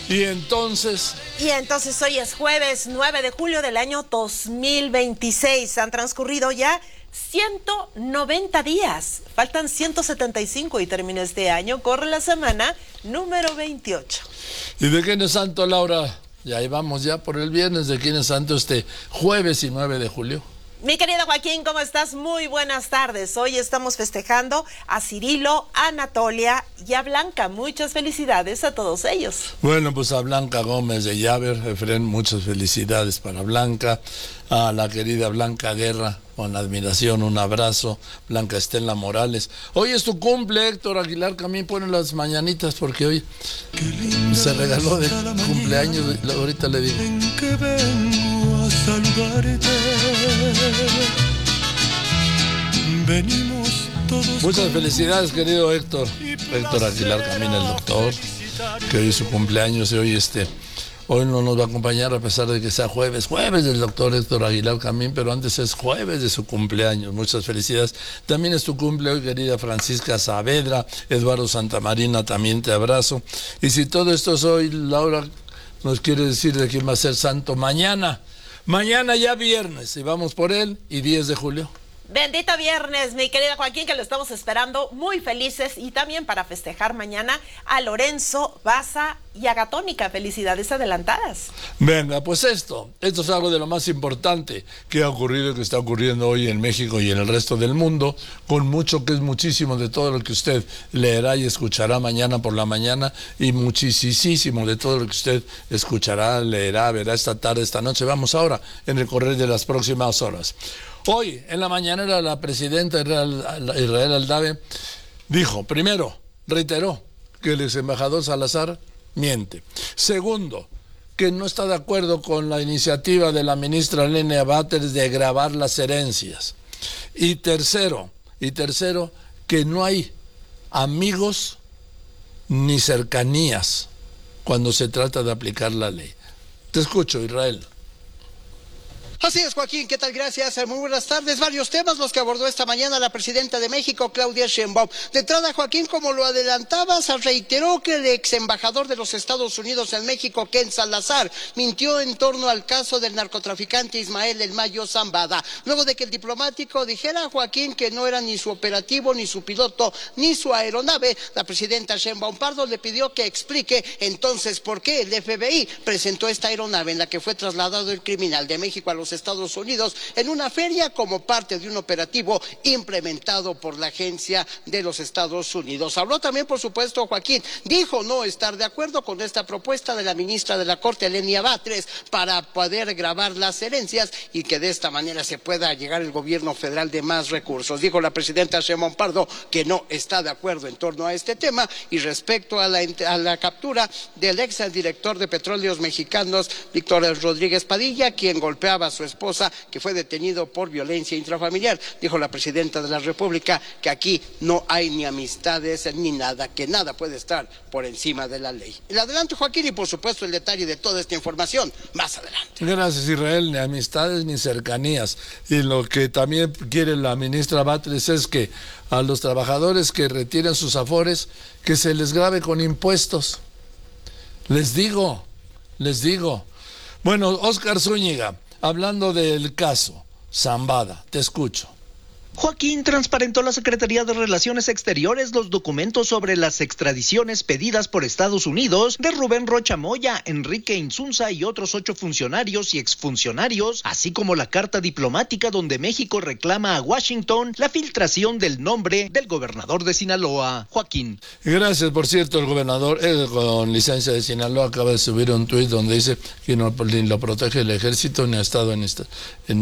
Y entonces hoy es jueves 9 de julio del año 2026. Han transcurrido ya 190 días. Faltan 175 y termina este año. Corre la semana número 28. ¿Y de quién es santo, Laura? Ya ahí vamos ya por el viernes. ¿De quién es santo este jueves y 9 de julio? Mi querido Joaquín, ¿cómo estás? Muy buenas tardes. Hoy estamos festejando a Cirilo, a Anatolia y a Blanca. Muchas felicidades a todos ellos. Bueno, pues a Blanca Gómez de Llaver, Efren, muchas felicidades para Blanca. A la querida Blanca Guerra, con admiración, un abrazo. Blanca Estela Morales. Hoy es tu cumple, Héctor Aguilar. También pone las mañanitas porque hoy se regaló de cumpleaños. Ahorita le digo. Que vengo a saludarte. Venimos todos. Muchas felicidades, querido Héctor Aguilar, también el doctor, que hoy es su cumpleaños y hoy no nos va a acompañar a pesar de que sea jueves del doctor Héctor Aguilar Camín, pero antes es jueves de su cumpleaños. Muchas felicidades. También es tu cumple hoy, querida Francisca Saavedra, Eduardo Santamarina, también te abrazo. Y si todo esto es hoy, Laura nos quiere decir de quién va a ser santo mañana. Mañana ya viernes, y vamos por él, y 10 de julio. Bendito viernes, mi querida Joaquín, que lo estamos esperando muy felices, y también para festejar mañana a Lorenzo, Baza y a Gatónica. Felicidades adelantadas. Venga, pues esto es algo de lo más importante que ha ocurrido y que está ocurriendo hoy en México y en el resto del mundo, con mucho que es muchísimo de todo lo que usted leerá y escuchará mañana por la mañana, y muchísimo de todo lo que usted escuchará, leerá, verá esta tarde, esta noche. Vamos ahora en el correr de las próximas horas. Hoy, en la mañanera, la presidenta Israel Aldave dijo, primero, reiteró que el ex embajador Salazar miente. Segundo, que no está de acuerdo con la iniciativa de la ministra Lenia Batres de grabar las herencias. Y tercero, que no hay amigos ni cercanías cuando se trata de aplicar la ley. Te escucho, Israel. Así es, Joaquín, ¿qué tal? Gracias, muy buenas tardes. Varios temas los que abordó esta mañana la presidenta de México, Claudia Sheinbaum. De entrada, Joaquín, como lo adelantabas, reiteró que el ex embajador de los Estados Unidos en México, Ken Salazar, mintió en torno al caso del narcotraficante Ismael El Mayo Zambada. Luego de que el diplomático dijera, Joaquín, que no era ni su operativo, ni su piloto, ni su aeronave, la presidenta Sheinbaum Pardo le pidió que explique entonces por qué el FBI presentó esta aeronave en la que fue trasladado el criminal de México a los Estados Unidos en una feria como parte de un operativo implementado por la agencia de los Estados Unidos. Habló también, por supuesto, Joaquín, dijo no estar de acuerdo con esta propuesta de la ministra de la Corte, Lenia Batres, para poder grabar las herencias y que de esta manera se pueda llegar el gobierno federal de más recursos. Dijo la presidenta Sheinbaum Pardo que no está de acuerdo en torno a este tema. Y respecto a la captura del ex director de Petróleos Mexicanos, Víctor Rodríguez Padilla, quien golpeaba a su esposa, que fue detenido por violencia intrafamiliar, dijo la presidenta de la República que aquí no hay ni amistades ni nada, que nada puede estar por encima de la ley. El adelanto, Joaquín, y por supuesto el detalle de toda esta información más adelante. Gracias, Israel. Ni amistades ni cercanías. Y lo que también quiere la ministra Batres es que a los trabajadores que retiren sus afores, que se les grave con impuestos. Les digo. Bueno, Óscar Zúñiga, hablando del caso Zambada, te escucho. Joaquín, transparentó la Secretaría de Relaciones Exteriores los documentos sobre las extradiciones pedidas por Estados Unidos de Rubén Rocha Moya, Enrique Insunza y otros 8 funcionarios y exfuncionarios, así como la carta diplomática donde México reclama a Washington la filtración del nombre del gobernador de Sinaloa. Joaquín. Gracias, por cierto, el gobernador con licencia de Sinaloa acaba de subir un tuit donde dice que no, ni lo protege el ejército ni ha estado en